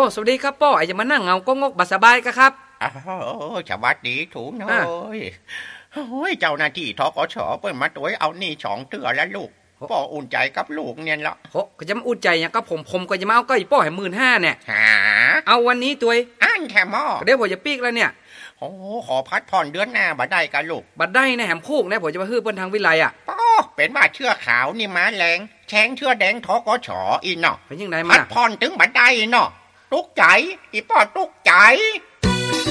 สวัสดีครับป้อไอ้จะมานั่งเงาก็งกบัดสบายกะครับอ้าวสวัสดีถูน้อยโอ้ยเจ้าหน้าที่ธกช.เปิ้นมาตัวเอานี่2เทื่อแล้วลูกพ่ออุ่นใจกับลูกเนี่ยละโหก็จะมาอุ่นใจอย่างกับผมก็จะมาเอาก้อยป้อให้15,000เนี่ยหาเอาวันนี้ตัวอันแค่หม้อเดี๋ยวผมจะปีกแล้วเนี่ยโอ้ขอพัดผ่อนเดือนหน้าบ่ได้กันลูกบัดได้ในแหมคูกนะผมจะมาฮื้อเปิ้นทางวิไลอ่ะป้อเป็นว่าเชื่อขาวนี่ม้าแรงแฉงเชื่อแดงธกช.อีเนาะเป็นยังไงมาพัดผ่อนถึงบ่ได้เนาะตุกใจอีป้อตุกใจ